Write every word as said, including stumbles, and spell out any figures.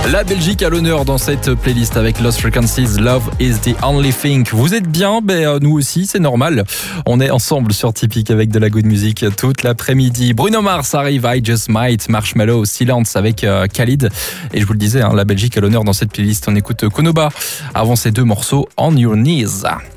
La Belgique à l'honneur dans cette playlist avec Lost Frequencies, Love is the only thing. Vous êtes bien, ben nous aussi, c'est normal. On est ensemble sur Typique avec de la good music toute l'après-midi. Bruno Mars arrive, I Just Might, Marshmello, Silence avec euh, Khalid. Et je vous le disais, hein, la Belgique à l'honneur dans cette playlist. On écoute Konoba avant ces deux morceaux, On Your Knees.